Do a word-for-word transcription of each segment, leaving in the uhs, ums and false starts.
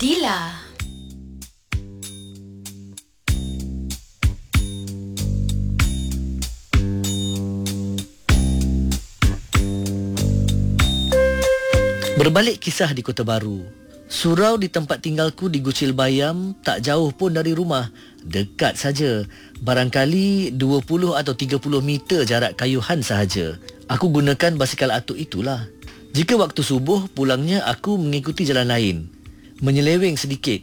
Dila. Berbalik kisah di Kota Baru. Surau di tempat tinggalku di Gucil Bayam tak jauh pun dari rumah. Dekat saja. Barangkali dua puluh atau tiga puluh meter jarak kayuhan sahaja. Aku gunakan basikal atuk itulah. Jika waktu subuh, pulangnya aku mengikuti jalan lain. Menyeleweng sedikit,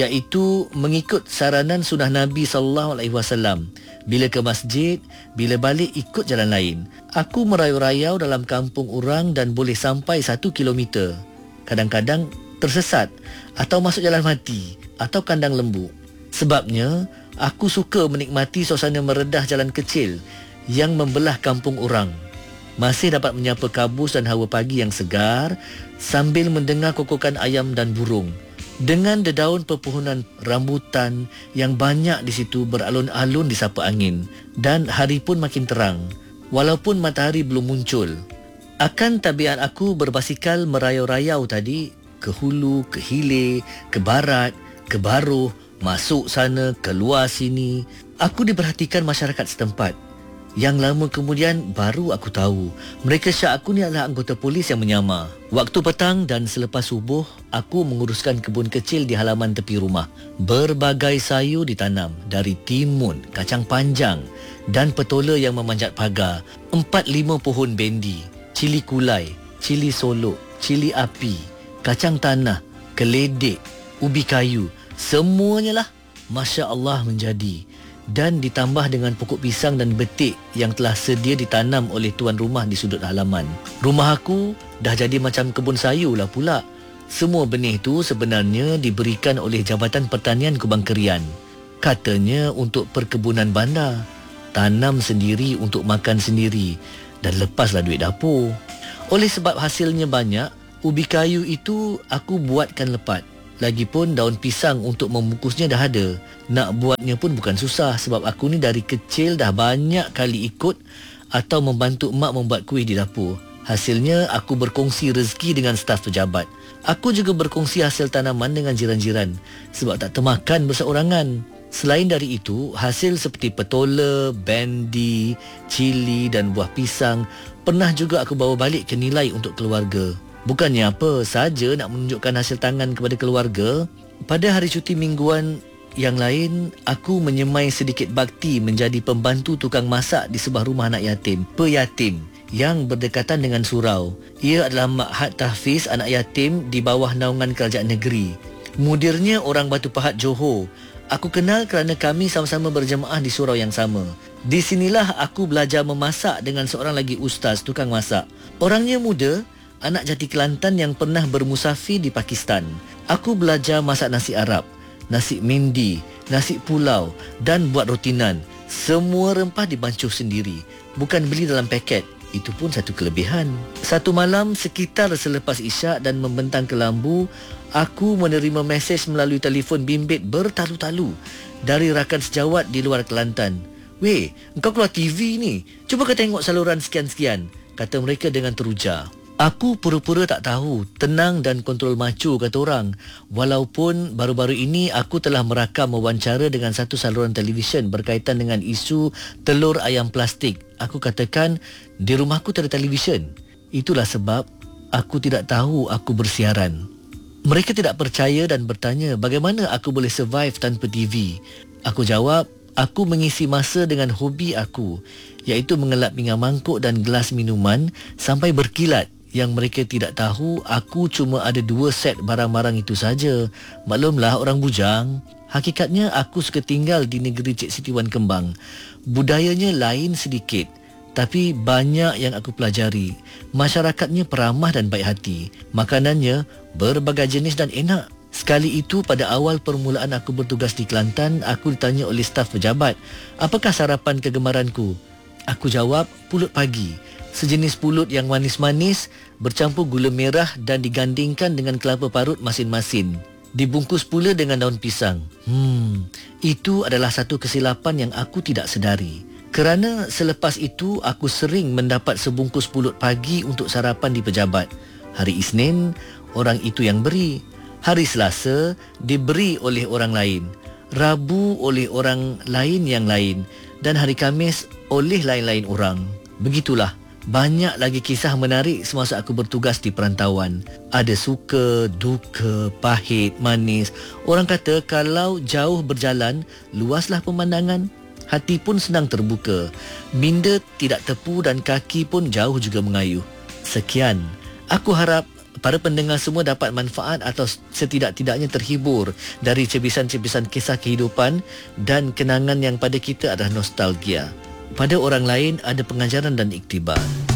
iaitu mengikut saranan sunnah Nabi sallallahu alaihi wasallam. Bila ke masjid, bila balik ikut jalan lain. Aku merayau-rayau dalam kampung orang dan boleh sampai satu kilometer. Kadang-kadang tersesat atau masuk jalan mati atau kandang lembu. Sebabnya, aku suka menikmati suasana meredah jalan kecil yang membelah kampung orang. Masih dapat menyapa kabus dan hawa pagi yang segar sambil mendengar kokokan ayam dan burung. Dengan dedaun pepohonan rambutan yang banyak di situ beralun-alun disapa angin. Dan hari pun makin terang, walaupun matahari belum muncul. Akan tabiat aku berbasikal merayau-rayau tadi, ke hulu, ke hilir, ke barat, ke baruh, masuk sana, keluar sini. Aku diperhatikan masyarakat setempat. Yang lama kemudian baru aku tahu mereka syak aku ni adalah anggota polis yang menyamar. Waktu petang dan selepas subuh, aku menguruskan kebun kecil di halaman tepi rumah. Berbagai sayur ditanam, dari timun, kacang panjang dan petola yang memanjat pagar. Empat lima pohon bendi, cili kulai, cili solok, cili api, kacang tanah, keledek, ubi kayu. Semuanya lah Masya Allah menjadi. Dan ditambah dengan pokok pisang dan betik yang telah sedia ditanam oleh tuan rumah di sudut halaman. Rumah aku dah jadi macam kebun sayur lah pula. Semua benih tu sebenarnya diberikan oleh Jabatan Pertanian Kubang Kerian. Katanya untuk perkebunan bandar. Tanam sendiri untuk makan sendiri. Dan lepaslah duit dapur. Oleh sebab hasilnya banyak, ubi kayu itu aku buatkan lepat. Lagipun daun pisang untuk membungkusnya dah ada. Nak buatnya pun bukan susah sebab aku ni dari kecil dah banyak kali ikut atau membantu mak membuat kuih di dapur. Hasilnya aku berkongsi rezeki dengan staf pejabat. Aku juga berkongsi hasil tanaman dengan jiran-jiran sebab tak termakan berseorangan. Selain dari itu, hasil seperti petola, bendi, cili dan buah pisang pernah juga aku bawa balik ke nilai untuk keluarga. Bukannya apa saja nak menunjukkan hasil tangan kepada keluarga. Pada hari cuti mingguan yang lain, aku menyemai sedikit bakti menjadi pembantu tukang masak di sebuah rumah anak yatim, peyatim, yang berdekatan dengan surau. Ia adalah Ma'had Tahfiz anak yatim di bawah naungan kerajaan negeri. Mudirnya orang Batu Pahat Johor. Aku kenal kerana kami sama-sama berjemaah di surau yang sama. Di sinilah aku belajar memasak dengan seorang lagi ustaz tukang masak. Orangnya muda, anak jati Kelantan yang pernah bermusafir di Pakistan. Aku belajar masak nasi Arab, nasi Mindi, nasi pulau dan buat rotinan. Semua rempah dibancuh sendiri, bukan beli dalam paket. Itu pun satu kelebihan. Satu malam sekitar selepas isyak dan membentang ke lambu, aku menerima mesej melalui telefon bimbit bertalu-talu dari rakan sejawat di luar Kelantan. "Weh, engkau keluar T V ni. Cuba kau tengok saluran sekian-sekian," kata mereka dengan teruja. Aku pura-pura tak tahu, tenang dan kontrol macu kata orang. Walaupun baru-baru ini aku telah merakam wawancara dengan satu saluran televisyen berkaitan dengan isu telur ayam plastik. Aku katakan, di rumahku tak ada televisyen. Itulah sebab aku tidak tahu aku bersiaran. Mereka tidak percaya dan bertanya bagaimana aku boleh survive tanpa T V. Aku jawab, aku mengisi masa dengan hobi aku, iaitu mengelap pinggan mangkuk dan gelas minuman sampai berkilat. Yang mereka tidak tahu, aku cuma ada dua set barang-barang itu saja. Maklumlah orang bujang. Hakikatnya aku suka tinggal di negeri Cik Siti Wan Kembang. Budayanya lain sedikit, tapi banyak yang aku pelajari. Masyarakatnya peramah dan baik hati. Makanannya berbagai jenis dan enak. Sekali itu pada awal permulaan aku bertugas di Kelantan, aku ditanya oleh staf pejabat, apakah sarapan kegemaranku? Aku jawab, pulut pagi. Sejenis pulut yang manis-manis bercampur gula merah dan digandingkan dengan kelapa parut masin-masin. Dibungkus pula dengan daun pisang. Hmm, itu adalah satu kesilapan yang aku tidak sedari. Kerana selepas itu aku sering mendapat sebungkus pulut pagi untuk sarapan di pejabat. Hari Isnin, orang itu yang beri. Hari Selasa diberi oleh orang lain, Rabu oleh orang lain yang lain, dan hari Khamis oleh lain-lain orang. Begitulah. Banyak lagi kisah menarik semasa aku bertugas di perantauan. Ada suka, duka, pahit, manis. Orang kata kalau jauh berjalan, luaslah pemandangan. Hati pun senang terbuka. Minda tidak tepu dan kaki pun jauh juga mengayuh. Sekian. Aku harap para pendengar semua dapat manfaat atau setidak-tidaknya terhibur dari cebisan-cebisan kisah kehidupan dan kenangan yang pada kita adalah nostalgia. Pada orang lain ada pengajaran dan iktibar.